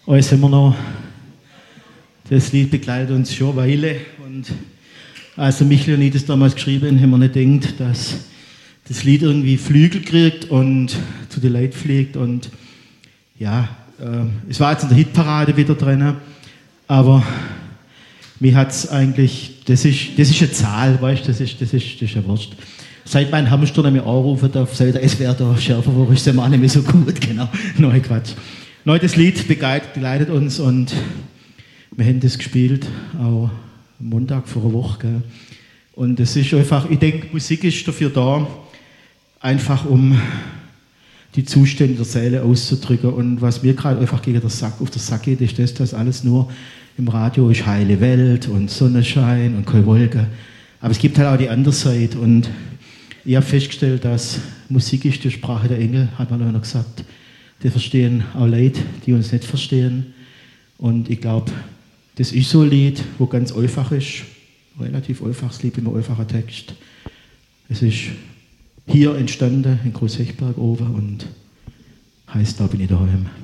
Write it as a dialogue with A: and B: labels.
A: Alles haben wir noch. Das Lied begleitet uns schon eine Weile. Und als der Michel und ich das damals geschrieben haben, wir nicht gedacht, dass das Lied irgendwie Flügel kriegt und zu den Leuten fliegt. Und ja, es war jetzt in der Hitparade wieder drin, aber mir hat es eigentlich, das ist eine Zahl, weißt du, das ist ja Wurst. Seit mein Hamster nicht mehr anrufen darf, seit es wäre da schärfer, wo ist der Mann nicht mehr so gut, genau. Nein, Quatsch. Nein, das Lied begleitet uns und wir haben das gespielt, auch am Montag vor einer Woche. Gell. Und es ist einfach, ich denke, Musik ist dafür da, einfach um die Zustände der Seele auszudrücken. Und was mir gerade einfach auf den Sack geht, ist das, dass alles nur im Radio ist heile Welt und Sonnenschein und keine Wolke. Aber es gibt halt auch die andere Seite. Und ich habe festgestellt, dass Musik ist die Sprache der Engel, hat man noch gesagt. Die verstehen auch Leute, die uns nicht verstehen. Und ich glaube, das ist so ein Lied, wo ganz einfach ist, relativ einfaches Lied, immer einfacher Text. Es ist hier entstanden, in Großhechberg oben und heißt, da bin ich daheim.